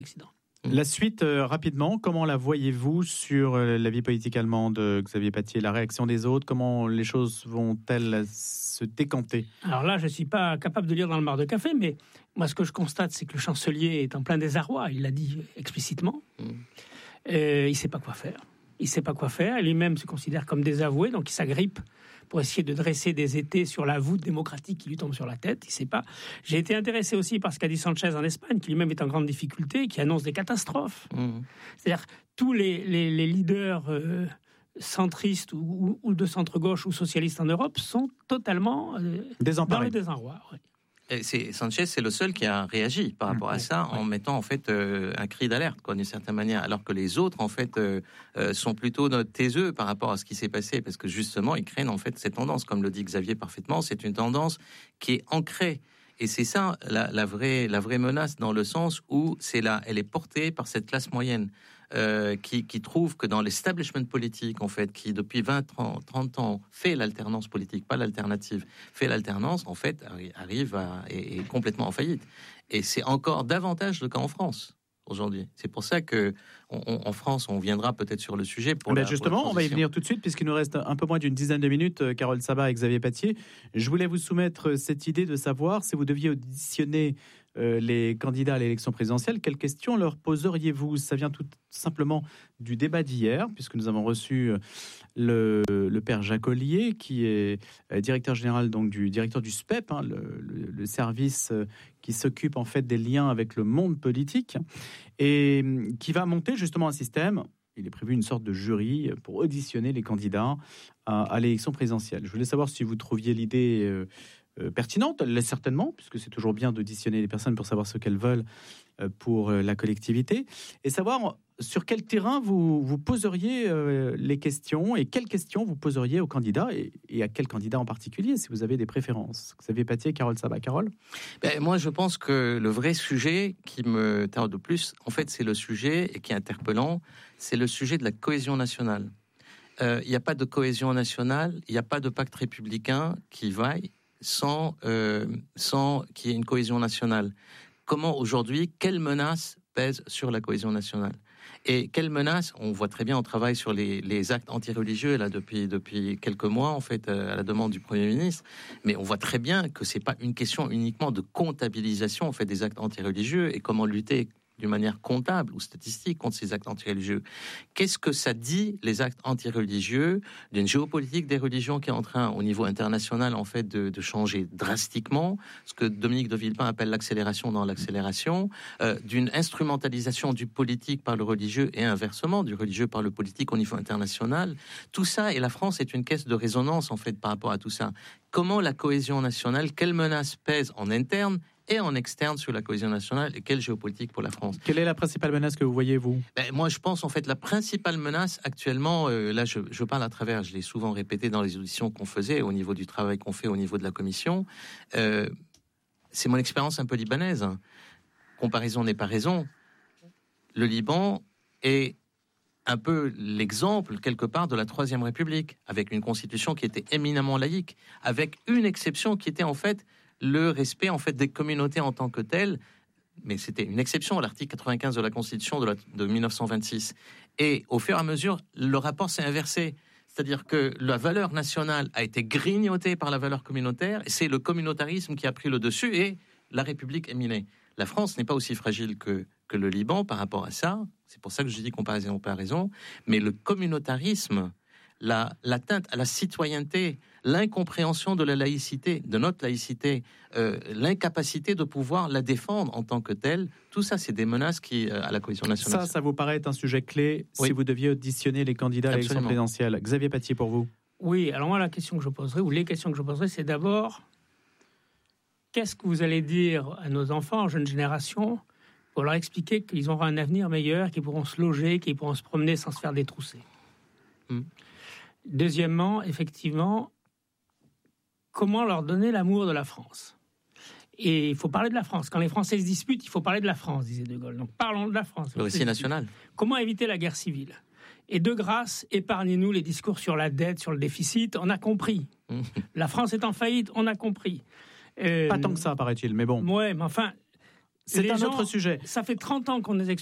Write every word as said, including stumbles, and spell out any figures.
accident. La suite, euh, rapidement, comment la voyez-vous sur euh, la vie politique allemande, euh, Xavier Paty, la réaction des autres? Comment les choses vont-elles se décanter? Alors là, je ne suis pas capable de lire dans le mar de café, mais moi, ce que je constate, c'est que le chancelier est en plein désarroi. Il l'a dit explicitement. Mmh. Euh, il ne sait pas quoi faire. Il ne sait pas quoi faire. Lui-même se considère comme désavoué, donc il s'agrippe pour essayer de dresser des étés sur la voûte démocratique qui lui tombe sur la tête. Il ne sait pas. J'ai été intéressé aussi par ce qu'a dit Sanchez en Espagne, qui lui-même est en grande difficulté, qui annonce des catastrophes. Mmh. C'est-à-dire tous les, les, les leaders euh, centristes ou, ou de centre-gauche ou socialistes en Europe sont totalement euh, dans le désarroi. Ouais. Et c'est, Sanchez, c'est le seul qui a réagi par rapport mmh, à ça, ouais. en mettant en fait euh, un cri d'alerte, quoi, d'une certaine manière, alors que les autres en fait euh, euh, sont plutôt taiseux par rapport à ce qui s'est passé, parce que justement ils craignent en fait cette tendance, comme le dit Xavier parfaitement, c'est une tendance qui est ancrée. Et c'est ça la, la vraie la vraie menace, dans le sens où c'est là, elle est portée par cette classe moyenne euh, qui qui trouve que dans l'establishment politique en fait, qui depuis vingt, trente ans fait l'alternance politique, pas l'alternative, fait l'alternance, en fait arrive à est, est complètement en faillite. Et c'est encore davantage le cas en France aujourd'hui. C'est pour ça que on, on, en France, on viendra peut-être sur le sujet. Pour ben la, justement, pour on va y venir tout de suite, puisqu'il nous reste un peu moins d'une dizaine de minutes. Carole Sabat et Xavier Paty, je voulais vous soumettre cette idée de savoir si vous deviez auditionner euh, les candidats à l'élection présidentielle, quelles questions leur poseriez-vous? Ça vient tout simplement du débat d'hier, puisque nous avons reçu le, le père Jacques Ollier, qui est directeur général, donc du directeur du S P E P, hein, le, le, le service qui s'occupe en fait des liens avec le monde politique, et qui va monter justement un système. Il est prévu une sorte de jury pour auditionner les candidats à, à l'élection présidentielle. Je voulais savoir si vous trouviez l'idée euh, euh, pertinente. Elle l'est certainement, puisque c'est toujours bien d'auditionner les personnes pour savoir ce qu'elles veulent euh, pour euh, la collectivité, et savoir sur quel terrain vous, vous poseriez euh, les questions, et quelles questions vous poseriez aux candidats, et, et à quel candidat en particulier, si vous avez des préférences. Xavier Paty et Carole Sabat. Carole? Ben, moi, je pense que le vrai sujet qui me tarde le plus, en fait, c'est le sujet, et qui est interpellant, c'est le sujet de la cohésion nationale. Il euh, n'y a pas de cohésion nationale, il n'y a pas de pacte républicain qui vaille sans, euh, sans qu'il y ait une cohésion nationale. Comment aujourd'hui, quelle menace pèse sur la cohésion nationale? Et quelle menace? On voit très bien, on travaille sur les, les actes antireligieux là depuis depuis quelques mois en fait, à la demande du Premier ministre. Mais on voit très bien que c'est pas une question uniquement de comptabilisation en fait des actes antireligieux, et comment lutter d'une manière comptable ou statistique contre ces actes antireligieux. Qu'est-ce que ça dit, les actes antireligieux, d'une géopolitique des religions qui est en train, au niveau international, en fait, de, de changer drastiquement, ce que Dominique de Villepin appelle l'accélération dans l'accélération, euh, d'une instrumentalisation du politique par le religieux et inversement, du religieux par le politique au niveau international. Tout ça, et la France est une caisse de résonance, en fait, par rapport à tout ça. Comment la cohésion nationale, quelle menace pèse en interne et en externe sur la cohésion nationale, et quelle géopolitique pour la France? Quelle est la principale menace que vous voyez, vous? Ben, moi, je pense, en fait, la principale menace actuellement, euh, là, je, je parle à travers, je l'ai souvent répété dans les auditions qu'on faisait, au niveau du travail qu'on fait au niveau de la commission, euh, c'est mon expérience un peu libanaise. Hein. Comparaison n'est pas raison. Le Liban est un peu l'exemple, quelque part, de la Troisième République, avec une constitution qui était éminemment laïque, avec une exception qui était, en fait, le respect en fait des communautés en tant que telles, mais c'était une exception à l'article quatre-vingt-quinze de la Constitution de, la, de mille neuf cent vingt-six. Et au fur et à mesure, le rapport s'est inversé. C'est-à-dire que la valeur nationale a été grignotée par la valeur communautaire, et c'est le communautarisme qui a pris le dessus, et la République est minée. La France n'est pas aussi fragile que, que le Liban par rapport à ça, c'est pour ça que je dis comparaison, comparaison, mais le communautarisme, la, l'atteinte à la citoyenneté, l'incompréhension de la laïcité, de notre laïcité, euh, l'incapacité de pouvoir la défendre en tant que telle, tout ça, c'est des menaces qui, euh, à la cohésion nationale. Ça, ça vous paraît être un sujet clé, oui, si vous deviez auditionner les candidats à l'élection présidentielle. Xavier Paty, pour vous? Oui, alors moi, la question que je poserai, ou les questions que je poserai, c'est d'abord, qu'est-ce que vous allez dire à nos enfants, aux jeunes générations, pour leur expliquer qu'ils auront un avenir meilleur, qu'ils pourront se loger, qu'ils pourront se promener sans se faire détrousser. Hum. Deuxièmement, effectivement, comment leur donner l'amour de la France? Et il faut parler de la France. Quand les Français se disputent, il faut parler de la France, disait De Gaulle. Donc parlons de la France. Le récit national. Comment éviter la guerre civile? Et de grâce, épargnez-nous les discours sur la dette, sur le déficit. On a compris. La France est en faillite, on a compris. Euh, Pas tant que ça, paraît-il, mais bon. Ouais, mais enfin... C'est les un gens- autre sujet. Ça fait trente ans qu'on nous